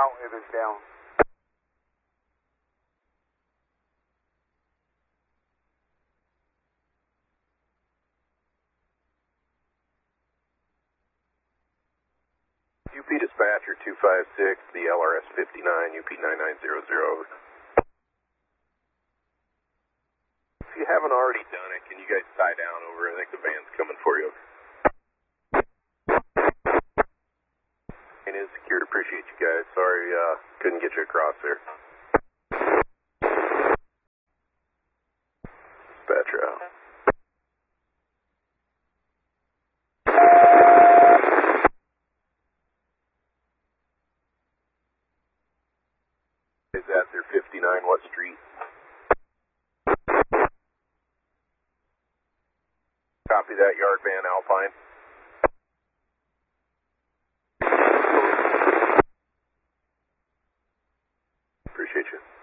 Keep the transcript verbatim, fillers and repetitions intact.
now it is down. U P dispatcher two five six, the L R S fifty-nine, U P nine nine zero zero. If you haven't already done it, can you guys tie down over? I think the van's coming for you. It is secured. Appreciate you guys. Sorry, uh, couldn't get you across there. Dispatcher out. Is that their fifty-nine? What street? Copy that, yard van Alpine. Appreciate you.